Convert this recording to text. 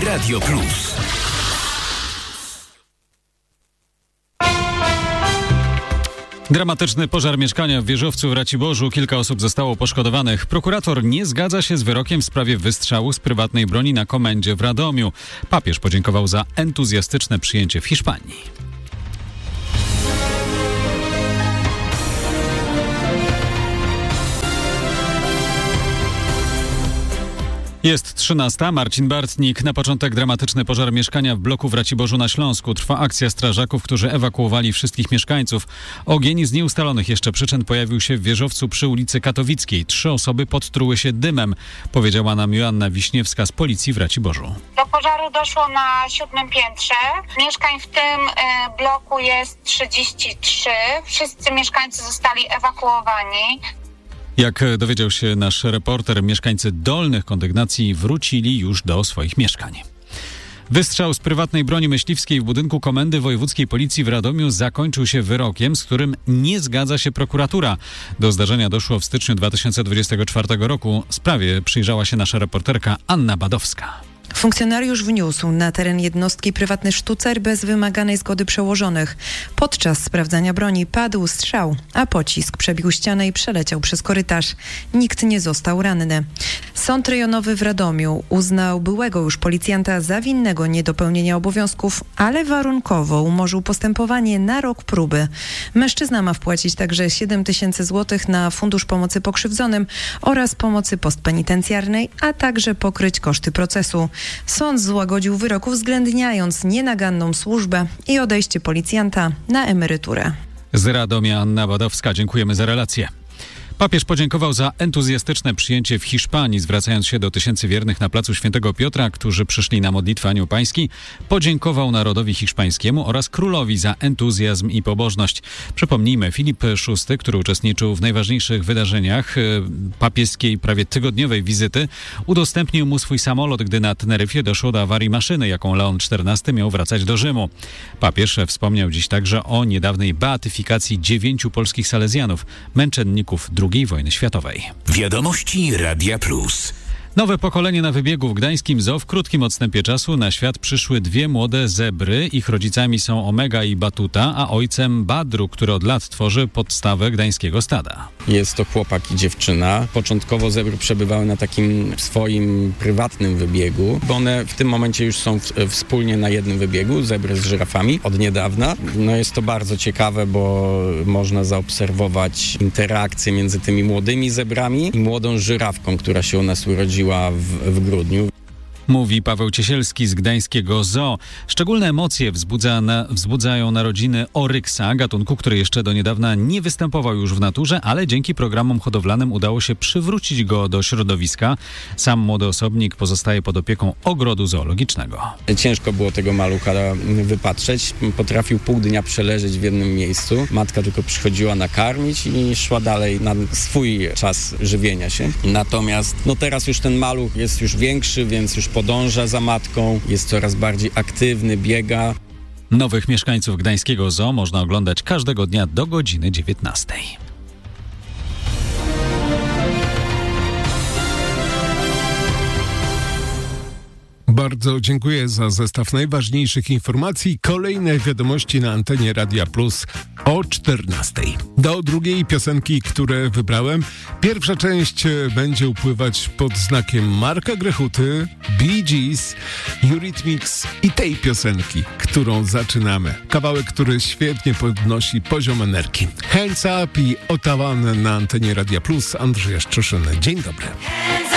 Radio Plus. Dramatyczny pożar mieszkania w Wieżowcu w Raciborzu. Kilka osób zostało poszkodowanych. Prokurator nie zgadza się z wyrokiem w sprawie wystrzału z prywatnej broni na komendzie w Radomiu. Papież podziękował za entuzjastyczne przyjęcie w Hiszpanii. Jest 13. Marcin Bartnik. Na początek dramatyczny pożar mieszkania w bloku w Raciborzu na Śląsku. Trwa akcja strażaków, którzy ewakuowali wszystkich mieszkańców. Ogień z nieustalonych jeszcze przyczyn pojawił się w Wieżowcu przy ulicy Katowickiej. 3 osoby podtruły się dymem, powiedziała nam Joanna Wiśniewska z policji w Raciborzu. Do pożaru doszło na 7. piętrze. Mieszkań w tym bloku jest 33. Wszyscy mieszkańcy zostali ewakuowani. Jak dowiedział się nasz reporter, mieszkańcy dolnych kondygnacji wrócili już do swoich mieszkań. Wystrzał z prywatnej broni myśliwskiej w budynku Komendy Wojewódzkiej Policji w Radomiu zakończył się wyrokiem, z którym nie zgadza się prokuratura. Do zdarzenia doszło w styczniu 2024 roku. Sprawie przyjrzała się nasza reporterka Anna Badowska. Funkcjonariusz wniósł na teren jednostki prywatny sztucer bez wymaganej zgody przełożonych. Podczas sprawdzania broni padł strzał, a pocisk przebił ścianę i przeleciał przez korytarz. Nikt nie został ranny. Sąd rejonowy w Radomiu uznał byłego już policjanta za winnego niedopełnienia obowiązków, ale warunkowo umorzył postępowanie na rok próby. Mężczyzna ma wpłacić także 7 000 złotych na Fundusz Pomocy Pokrzywdzonym oraz pomocy postpenitencjarnej, a także pokryć koszty procesu. Sąd złagodził wyrok, uwzględniając nienaganną służbę i odejście policjanta na emeryturę. Z Radomia Anna Badowska. Dziękujemy za relację. Papież podziękował za entuzjastyczne przyjęcie w Hiszpanii, zwracając się do tysięcy wiernych na placu Świętego Piotra, którzy przyszli na modlitwę Anioł Pański. Podziękował narodowi hiszpańskiemu oraz królowi za entuzjazm i pobożność. Przypomnijmy, Filip VI, który uczestniczył w najważniejszych wydarzeniach papieskiej prawie tygodniowej wizyty, udostępnił mu swój samolot, gdy na Teneryfie doszło do awarii maszyny, jaką Leon XIV miał wracać do Rzymu. Papież wspomniał dziś także o niedawnej beatyfikacji 9 polskich salezjanów, męczenników II wojny światowej. Wiadomości Radia Plus. Nowe pokolenie na wybiegu w gdańskim zoo. W krótkim odstępie czasu na świat przyszły 2 młode zebry. Ich rodzicami są Omega i Batuta, a ojcem Badru, który od lat tworzy podstawę gdańskiego stada. Jest to chłopak i dziewczyna. Początkowo zebry przebywały na takim swoim prywatnym wybiegu, bo one w tym momencie już są wspólnie na jednym wybiegu, zebry z żyrafami od niedawna. No jest to bardzo ciekawe, bo można zaobserwować interakcję między tymi młodymi zebrami i młodą żyrawką, która się u nas urodziła w grudniu. Mówi Paweł Ciesielski z gdańskiego zoo. Szczególne emocje wzbudzają narodziny oryksa, gatunku, który jeszcze do niedawna nie występował już w naturze, ale dzięki programom hodowlanym udało się przywrócić go do środowiska. Sam młody osobnik pozostaje pod opieką ogrodu zoologicznego. Ciężko było tego malucha wypatrzeć. Potrafił pół dnia przeleżeć w jednym miejscu. Matka tylko przychodziła nakarmić i szła dalej na swój czas żywienia się. Natomiast teraz już ten maluch jest już większy, więc już podąża za matką, jest coraz bardziej aktywny, biega. Nowych mieszkańców gdańskiego zoo można oglądać każdego dnia do godziny 19. Bardzo dziękuję za zestaw najważniejszych informacji. Kolejne wiadomości na antenie Radia Plus o 14. Do drugiej piosenki, które wybrałem. Pierwsza część będzie upływać pod znakiem Marka Grechuty, Bee Gees, Eurythmics i tej piosenki, którą zaczynamy. Kawałek, który świetnie podnosi poziom energii. Hands Up i Ottawa na antenie Radia Plus. Andrzej Szczeszyn. Dzień dobry.